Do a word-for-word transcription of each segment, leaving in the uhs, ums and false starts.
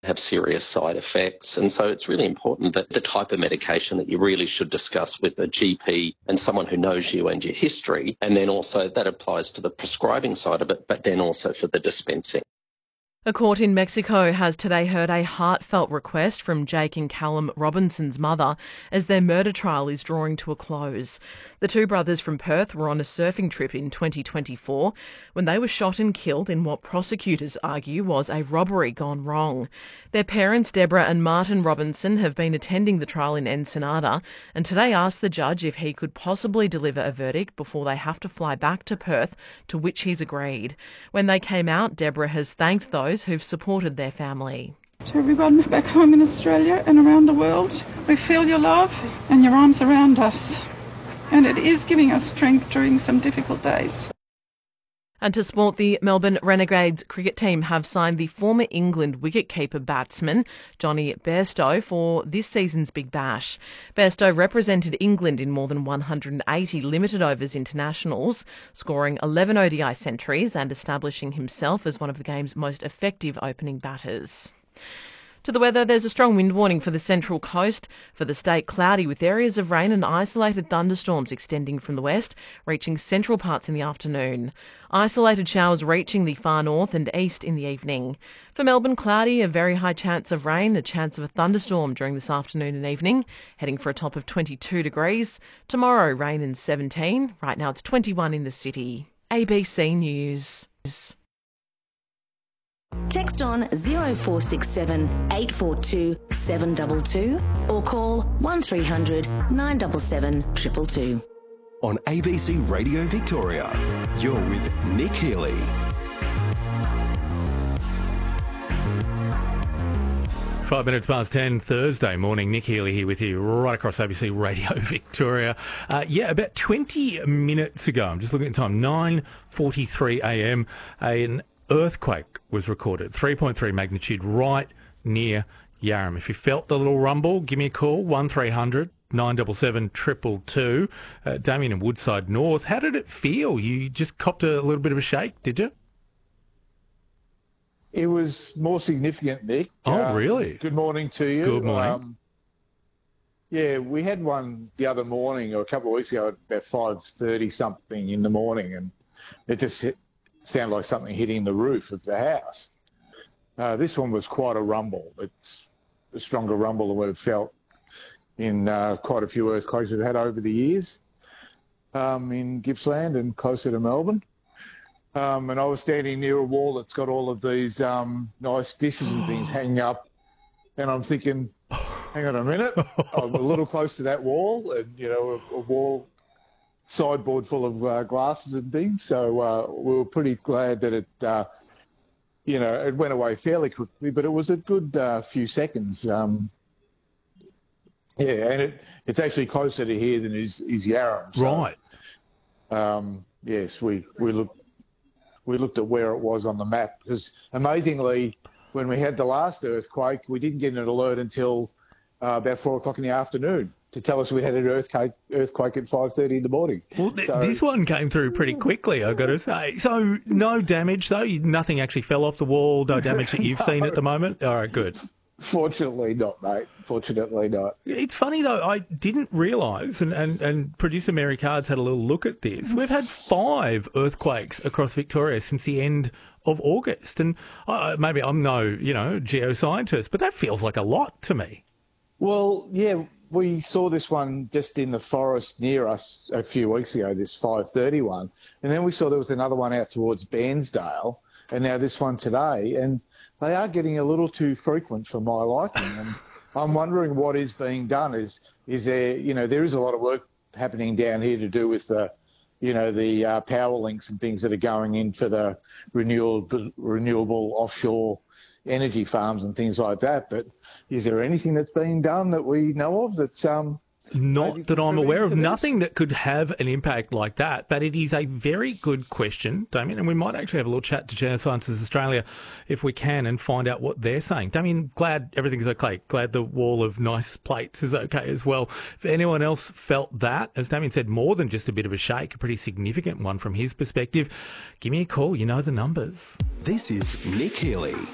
have serious side effects. And so it's really important that the type of medication that you really should discuss with a G P and someone who knows you and your history. And then also that applies to the prescribing side of it, but then also for the dispensing. A court in Mexico has today heard a heartfelt request from Jake and Callum Robinson's mother as their murder trial is drawing to a close. The two brothers from Perth were on a surfing trip in twenty twenty-four when they were shot and killed in what prosecutors argue was a robbery gone wrong. Their parents, Deborah and Martin Robinson, have been attending the trial in Ensenada and today asked the judge if he could possibly deliver a verdict before they have to fly back to Perth, to which he's agreed. When they came out, Deborah has thanked those who've supported their family. To everyone back home in Australia and around the world, we feel your love and your arms around us, and it is giving us strength during some difficult days. And to sport, the Melbourne Renegades cricket team have signed the former England wicketkeeper batsman Johnny Bairstow for this season's Big Bash. Bairstow represented England in more than one hundred eighty limited overs internationals, scoring eleven O D I centuries and establishing himself as one of the game's most effective opening batters. To the weather, there's a strong wind warning for the Central Coast. For the state, cloudy with areas of rain and isolated thunderstorms extending from the west, reaching central parts in the afternoon. Isolated showers reaching the far north and east in the evening. For Melbourne, cloudy, a very high chance of rain, a chance of a thunderstorm during this afternoon and evening, heading for a top of twenty-two degrees. Tomorrow, rain and seventeen. Right now it's twenty-one in the city. A B C News. Text on zero four six seven, eight four two, seven two two or call one three hundred, nine seven seven, two two two. On A B C Radio Victoria, you're with Nick Healy. Five minutes past ten, Thursday morning. Nick Healy here with you right across A B C Radio Victoria. Uh, yeah, about twenty minutes ago, I'm just looking at the time, nine forty-three a m, an earthquake was recorded, three point three magnitude, right near Yarram. If you felt the little rumble, give me a call, one three hundred, nine seven seven, two two two. Uh, Damien in Woodside North, how did it feel? You just copped a little bit of a shake, did you? It was more significant, Nick. Oh, um, really? Good morning to you. Good morning. Um, yeah, we had one the other morning, or a couple of weeks ago, at about five thirty something in the morning, and it just hit, sounded like something hitting the roof of the house. Uh, this one was quite a rumble. It's a stronger rumble than we've felt in uh, quite a few earthquakes we've had over the years um, in Gippsland and closer to Melbourne. Um, and I was standing near a wall that's got all of these um, nice dishes and things hanging up, and I'm thinking, hang on a minute, I'm a little close to that wall, and, you know, a, a wall sideboard full of uh, glasses and things. So uh, we were pretty glad that it, uh, you know, it went away fairly quickly, but it was a good uh, few seconds. Um, yeah, and it, it's actually closer to here than is, is Yarram. So, right. Um, yes, we, we looked we looked at where it was on the map, because amazingly, when we had the last earthquake, we didn't get an alert until uh, about four o'clock in the afternoon to tell us we had an earthquake, earthquake at five thirty in the morning. Well, th- so, this one came through pretty quickly, I've got to say. So no damage, though? You, nothing actually fell off the wall? No damage that you've no. seen at the moment? All right, good. Fortunately not, mate. Fortunately not. It's funny, though, I didn't realise, and, and, and producer Mary Cards had a little look at this, we've had five earthquakes across Victoria since the end of August. And uh, maybe I'm no, you know, geoscientist, but that feels like a lot to me. Well, yeah, we saw this one just in the forest near us a few weeks ago, this five thirty one. And then we saw there was another one out towards Bairnsdale, and now this one today. And they are getting a little too frequent for my liking. And I'm wondering what is being done. Is is there, you know, there is a lot of work happening down here to do with the, you know, the uh, power links and things that are going in for the renewable, renewable offshore energy farms and things like that. But is there anything that's being done that we know of that's um not that I'm aware of? Nothing that could have an impact like that, but it is a very good question, Damien, and we might actually have a little chat to Geosciences Australia if we can and find out what they're saying. Damien, glad everything's okay. Glad the wall of nice plates is okay as well. If anyone else felt that, as Damien said, more than just a bit of a shake, a pretty significant one from his perspective, give me a call. You know the numbers. This is Nick Healy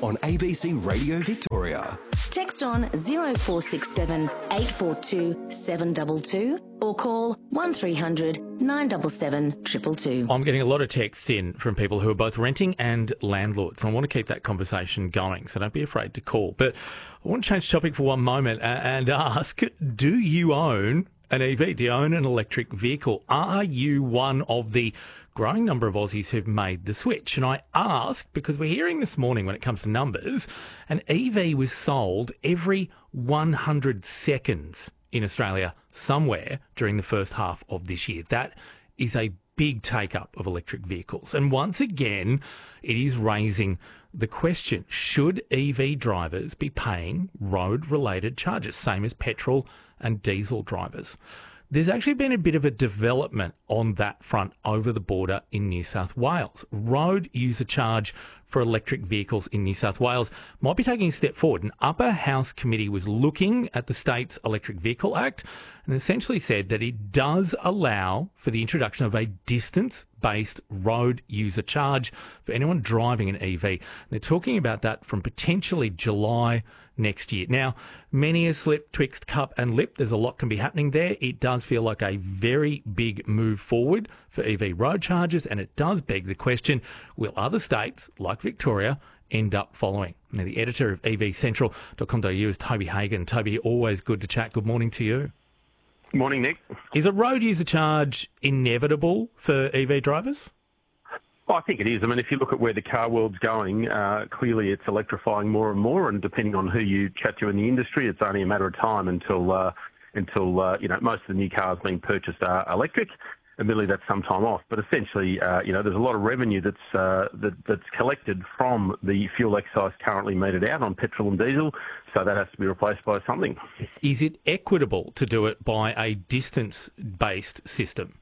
on A B C Radio Victoria. Text on zero four six seven, eight four two, seven two two or call one three hundred, nine seven seven, two two two. I'm getting a lot of texts in from people who are both renting and landlords. I want to keep that conversation going, so don't be afraid to call. But I want to change topic for one moment and ask, do you own an E V? Do you own an electric vehicle? Are you one of the growing number of Aussies who've made the switch? And I ask because we're hearing this morning, when it comes to numbers, an E V was sold every one hundred seconds in Australia somewhere during the first half of this year. That is a big take-up of electric vehicles. And once again, it is raising the question, should E V drivers be paying road-related charges, same as petrol and diesel drivers? There's actually been a bit of a development on that front over the border in New South Wales. Road user charge for electric vehicles in New South Wales might be taking a step forward. An upper house committee was looking at the state's Electric Vehicle Act and essentially said that it does allow for the introduction of a distance-based road user charge for anyone driving an E V. And they're talking about that from potentially July next year. Now, many a slip twixt cup and lip. There's a lot can be happening there. It does feel like a very big move forward for E V road charges, and it does beg the question, will other states, like Victoria, end up following? Now, the editor of E V Central dot com dot a u is Toby Hagan. Toby, always good to chat. Good morning to you. Morning, Nick. Is a road user charge inevitable for E V drivers? Well, I think it is. I mean, if you look at where the car world's going, uh, clearly it's electrifying more and more, and depending on who you chat to in the industry, it's only a matter of time until, uh, until uh, you know, most of the new cars being purchased are electric. Admittedly, that's some time off, but essentially, uh, you know, there's a lot of revenue that's uh, that, that's collected from the fuel excise currently meted out on petrol and diesel, so that has to be replaced by something. Is it equitable to do it by a distance-based system?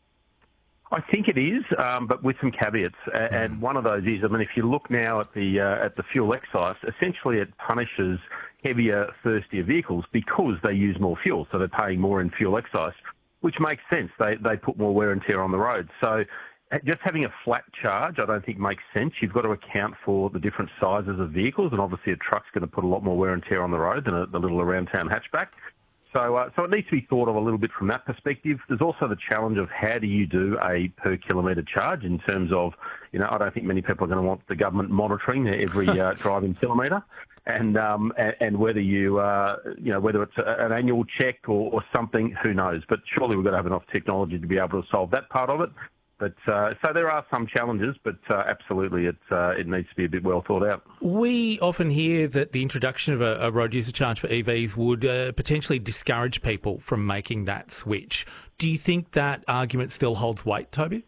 I think it is, um, but with some caveats. Mm. And one of those is, I mean, if you look now at the uh, at the fuel excise, essentially it punishes heavier, thirstier vehicles because they use more fuel, so they're paying more in fuel excise, which makes sense. They they put more wear and tear on the road. So just having a flat charge, I don't think makes sense. You've got to account for the different sizes of vehicles, and obviously a truck's going to put a lot more wear and tear on the road than a, the little around-town hatchback. So, uh, so it needs to be thought of a little bit from that perspective. There's also the challenge of how do you do a per kilometre charge in terms of, you know, I don't think many people are going to want the government monitoring every uh, driving kilometre, and, um, and and whether you, uh, you know, whether it's a, an annual check or, or something, who knows? But surely we've got to have enough technology to be able to solve that part of it. But uh, so there are some challenges, but uh, absolutely it uh, it needs to be a bit well thought out. We often hear that the introduction of a, a road user charge for E Vs would uh, potentially discourage people from making that switch. Do you think that argument still holds weight, Toby?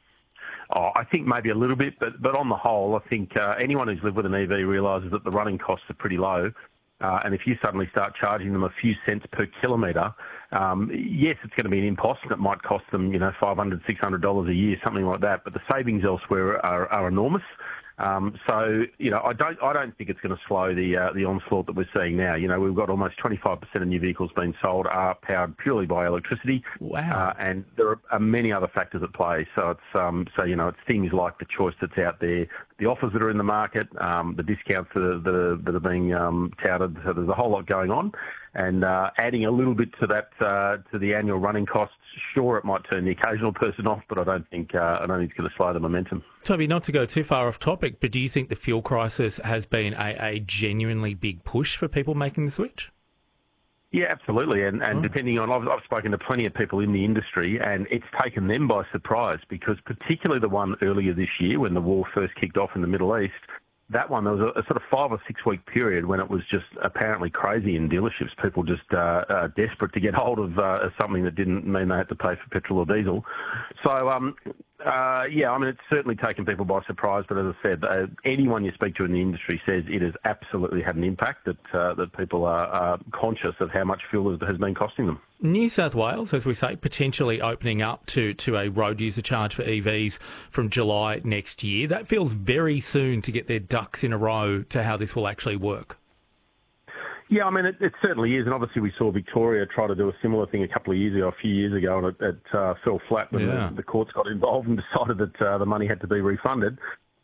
Oh, I think maybe a little bit, but but on the whole, I think uh, anyone who's lived with an E V realises that the running costs are pretty low. Uh, and if you suddenly start charging them a few cents per kilometre, um, yes, it's going to be an impost, and it might cost them, you know, five hundred dollars, six hundred dollars a year, something like that. But the savings elsewhere are, are enormous. Um, so, you know, I don't, I don't think it's going to slow the uh, the onslaught that we're seeing now. You know, we've got almost twenty-five percent of new vehicles being sold are powered purely by electricity. Wow! Uh, and there are, are many other factors at play. So it's, um, so you know, it's things like the choice that's out there, the offers that are in the market, um, the discounts that are, that are, that are being um, touted. So there's a whole lot going on. And uh, adding a little bit to that, uh, to the annual running costs, sure, it might turn the occasional person off, but I don't think uh, I don't think it's going to slow the momentum. Toby, not to go too far off topic, but do you think the fuel crisis has been a, a genuinely big push for people making the switch? Yeah, absolutely. And, and oh. depending on, I've, I've spoken to plenty of people in the industry, and it's taken them by surprise because particularly the one earlier this year when the war first kicked off in the Middle East, that one, there was a, a sort of five or six week period when it was just apparently crazy in dealerships. People just uh, uh, desperate to get hold of uh, something that didn't mean they had to pay for petrol or diesel. So, um, uh, yeah, I mean, it's certainly taken people by surprise. But as I said, uh, anyone you speak to in the industry says it has absolutely had an impact, that uh, that people are, are conscious of how much fuel has, has been costing them. New South Wales, as we say, potentially opening up to, to a road user charge for E Vs from July next year. That feels very soon to get their ducks in a row to how this will actually work. Yeah, I mean, it, it certainly is. And obviously we saw Victoria try to do a similar thing a couple of years ago, a few years ago, and it, it uh, fell flat when yeah. the, the courts got involved and decided that uh, the money had to be refunded.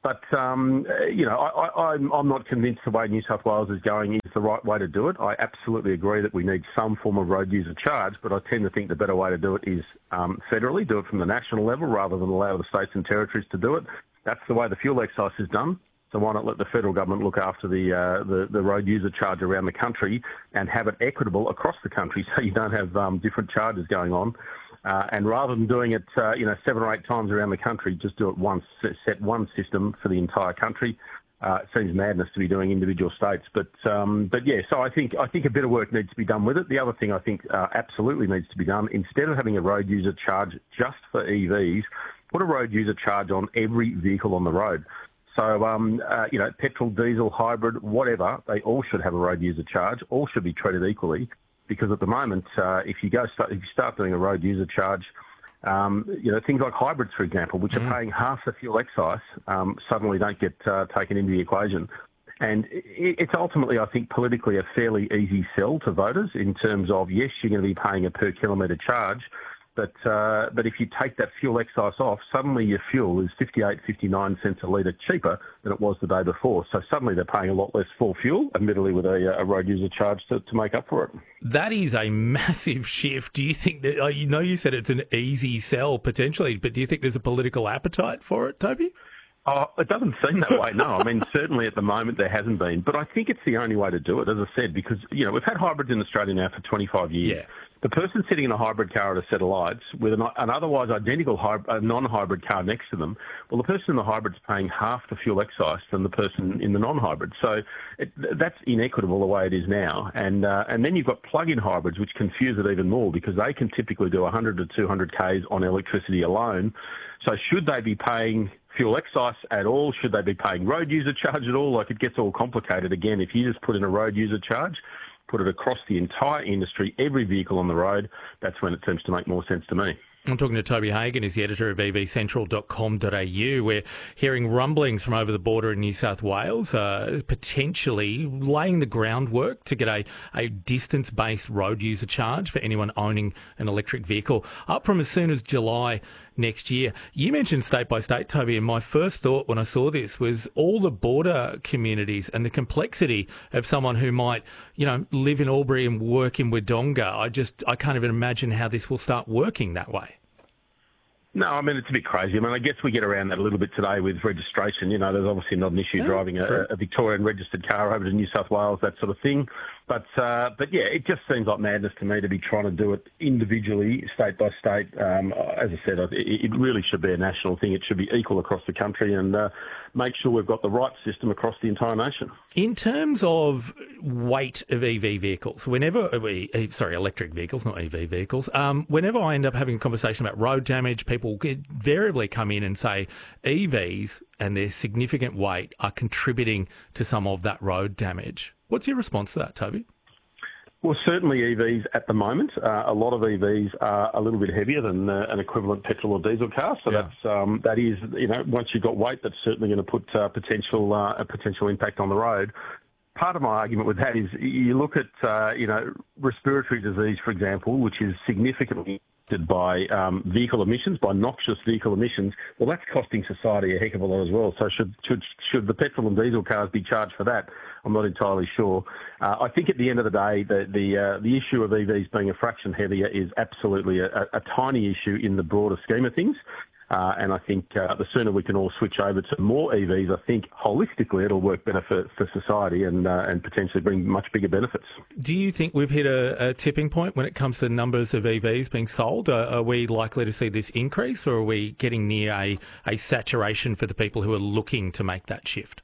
But, um, you know, I, I, I'm, I'm not convinced the way New South Wales is going is the right way to do it. I absolutely agree that we need some form of road user charge, but I tend to think the better way to do it is um, federally, do it from the national level rather than allow the states and territories to do it. That's the way the fuel excise is done. So why not let the federal government look after the, uh, the the road user charge around the country and have it equitable across the country so you don't have um, different charges going on. Uh, and rather than doing it, uh, you know, seven or eight times around the country, just do it once, set one system for the entire country. Uh, it seems madness to be doing individual states, but um, but yeah. So I think I think a bit of work needs to be done with it. The other thing I think uh, absolutely needs to be done, instead of having a road user charge just for E Vs, put a road user charge on every vehicle on the road. So, um, uh, you know, petrol, diesel, hybrid, whatever, they all should have a road user charge. All should be treated equally, because at the moment, uh, if you go start, if you start doing a road user charge, um, you know, things like hybrids, for example, which mm. are paying half the fuel excise, um, suddenly don't get uh, taken into the equation. And it, it's ultimately, I think, politically a fairly easy sell to voters in terms of, yes, you're going to be paying a per kilometre charge, But uh, but if you take that fuel excise off, suddenly your fuel is fifty-eight, fifty-nine cents a litre cheaper than it was the day before. So suddenly they're paying a lot less for fuel, admittedly with a, a road user charge to, to make up for it. That is a massive shift. Do you think that, uh, you know, you said it's an easy sell potentially, but do you think there's a political appetite for it, Toby? Oh, it doesn't seem that way, no. I mean, certainly at the moment there hasn't been. But I think it's the only way to do it, as I said, because, you know, we've had hybrids in Australia now for twenty-five years. Yeah. The person sitting in a hybrid car at a set of lights with an, an otherwise identical hybrid, a non-hybrid car next to them, well, the person in the hybrid's paying half the fuel excise than the person in the non-hybrid. So it, that's inequitable the way it is now. And uh, and then you've got plug-in hybrids, which confuse it even more because they can typically do one hundred to two hundred kays on electricity alone. So should they be paying fuel excise at all? Should they be paying road user charge at all? Like, it gets all complicated. Again, if you just put in a road user charge, put it across the entire industry, every vehicle on the road, that's when it seems to make more sense to me. I'm talking to Toby Hagan, who's the editor of e v central dot com dot a u. We're hearing rumblings from over the border in New South Wales, uh, potentially laying the groundwork to get a, a distance-based road user charge for anyone owning an electric vehicle, up from as soon as July next year. You mentioned state by state, Toby, and my first thought when I saw this was all the border communities and the complexity of someone who might, you know, live in Albury and work in Wodonga. I just, I can't even imagine how this will start working that way. No, I mean, it's a bit crazy. I mean, I guess we get around that a little bit today with registration. You know, there's obviously not an issue yeah, driving a, a Victorian registered car over to New South Wales, that sort of thing. But, uh, but yeah, it just seems like madness to me to be trying to do it individually, state by state. Um, as I said, it, it really should be a national thing. It should be equal across the country and uh, make sure we've got the right system across the entire nation. In terms of weight of E V vehicles, whenever we, sorry, electric vehicles, not E V vehicles, um, whenever I end up having a conversation about road damage, people invariably come in and say E Vs and their significant weight are contributing to some of that road damage. What's your response to that, Toby? Well, certainly E Vs at the moment. Uh, a lot of E Vs are a little bit heavier than uh, an equivalent petrol or diesel car. So yeah. that's um, that is, you know, once you've got weight, that's certainly going to put uh, potential uh, a potential impact on the road. Part of my argument with that is you look at, uh, you know, respiratory disease, for example, which is significantly by um, vehicle emissions, by noxious vehicle emissions. Well, that's costing society a heck of a lot as well. So should should should the petrol and diesel cars be charged for that? I'm not entirely sure. Uh, I think at the end of the day, the the, uh, the issue of E Vs being a fraction heavier is absolutely a, a, a tiny issue in the broader scheme of things. Uh, and I think uh, the sooner we can all switch over to more E Vs, I think holistically it'll work better for, for society and uh, and potentially bring much bigger benefits. Do you think we've hit a, a tipping point when it comes to numbers of E Vs being sold? Uh, are we likely to see this increase, or are we getting near a, a saturation for the people who are looking to make that shift?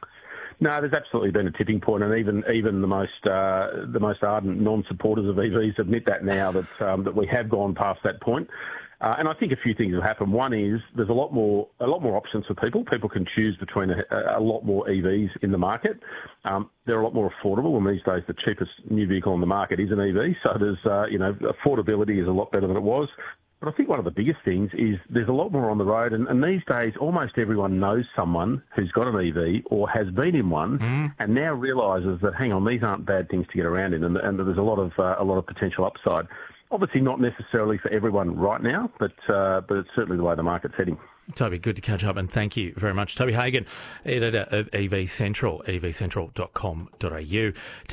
No, there's absolutely been a tipping point, and even even the most uh, the most ardent non-supporters of E Vs admit that now that um, that we have gone past that point. Uh, and I think a few things have happened. One is there's a lot more a lot more options for people. People can choose between a, a lot more E Vs in the market. Um, they're a lot more affordable, and these days the cheapest new vehicle on the market is an E V. So there's uh, you know affordability is a lot better than it was. But I think one of the biggest things is there's a lot more on the road, and, and these days almost everyone knows someone who's got an E V or has been in one, mm. and now realises that hang on, these aren't bad things to get around in, and, and there's a lot of uh, a lot of potential upside. Obviously not necessarily for everyone right now, but uh, but it's certainly the way the market's heading. Toby, good to catch up, and thank you very much. Toby Hagan, editor of E V Central, e v central dot com dot a u.